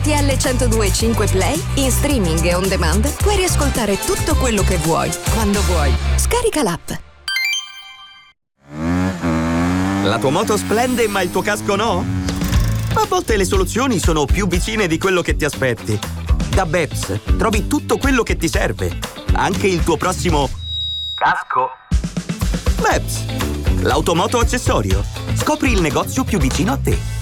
RTL 102.5 Play, in streaming e on demand, puoi riascoltare tutto quello che vuoi, quando vuoi. Scarica l'app. La tua moto splende ma il tuo casco no? A volte le soluzioni sono più vicine di quello che ti aspetti. Da Beps trovi tutto quello che ti serve, anche il tuo prossimo casco. Beps, l'automoto accessorio. Scopri il negozio più vicino a te.